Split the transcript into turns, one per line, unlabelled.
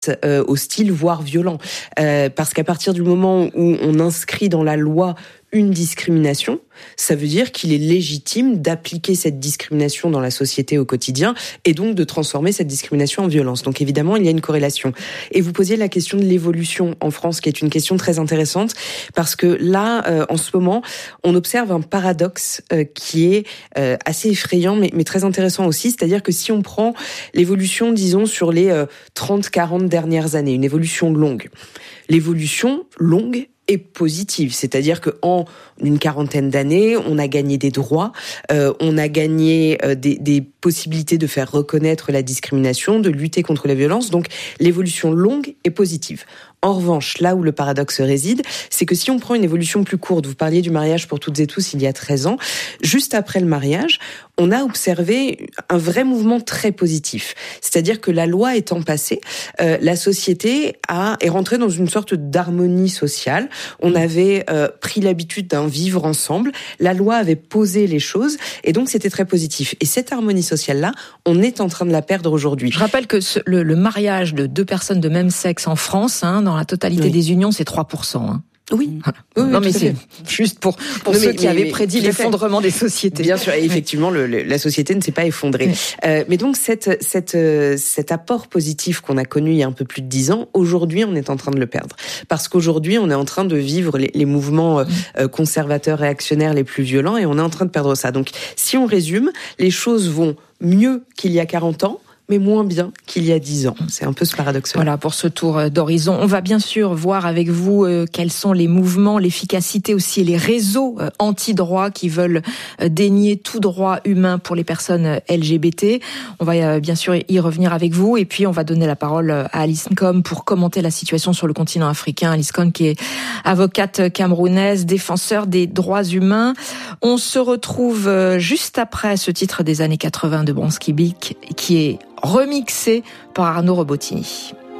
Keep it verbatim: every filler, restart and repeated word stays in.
euh, hostile, voire violent. Euh, parce qu'à partir du moment où on inscrit dans la loi une discrimination, ça veut dire qu'il est légitime d'appliquer cette discrimination dans la société au quotidien et donc de transformer cette discrimination en violence. Donc évidemment, il y a une corrélation. Et vous posiez la question de l'évolution en France, qui est une question très intéressante, parce que là, euh, en ce moment, on observe un paradoxe euh, qui est euh, assez effrayant, mais, mais très intéressant aussi. C'est-à-dire que si on prend l'évolution, disons, sur les euh, trente quarante dernières années, une évolution longue, l'évolution longue est positive, c'est-à-dire que en une quarantaine d'années, on a gagné des droits, euh, on a gagné euh, des, des possibilités de faire reconnaître la discrimination, de lutter contre la violence. Donc l'évolution longue est positive. En revanche, là où le paradoxe réside, c'est que si on prend une évolution plus courte, vous parliez du mariage pour toutes et tous il y a treize ans, juste après le mariage, on a observé un vrai mouvement très positif. C'est-à-dire que la loi étant passée, euh, la société a, est rentrée dans une sorte d'harmonie sociale. On avait euh, pris l'habitude d'un vivre ensemble. La loi avait posé les choses et donc c'était très positif. Et cette harmonie sociale-là, on est en train de la perdre aujourd'hui.
Je rappelle que ce, le, le mariage de deux personnes de même sexe en France, hein, dans la totalité oui. des unions, c'est trois pour cent. Hein.
Oui.
Voilà.
oui.
Non,
oui,
mais c'est juste pour, pour non, ceux mais, qui mais, avaient mais, prédit l'effondrement des sociétés.
Bien sûr, et effectivement, le, le, la société ne s'est pas effondrée. Oui. Euh, mais donc, cette, cette, euh, cet apport positif qu'on a connu il y a un peu plus de dix ans, aujourd'hui, on est en train de le perdre. Parce qu'aujourd'hui, on est en train de vivre les, les mouvements euh, conservateurs, réactionnaires les plus violents, et on est en train de perdre ça. Donc, si on résume, les choses vont mieux qu'il y a quarante ans, mais moins bien qu'il y a dix ans. C'est un peu ce paradoxe.
Voilà pour ce tour d'horizon. On va bien sûr voir avec vous euh, quels sont les mouvements, l'efficacité aussi et les réseaux euh, anti-droits qui veulent euh, dénier tout droit humain pour les personnes L G B T. On va euh, bien sûr y revenir avec vous et puis on va donner la parole à Alice Ngom pour commenter la situation sur le continent africain. Alice Ngom qui est avocate camerounaise, défenseur des droits humains. On se retrouve euh, juste après ce titre des années quatre-vingts de Bronski Beat qui est remixé par Arnaud Robotini.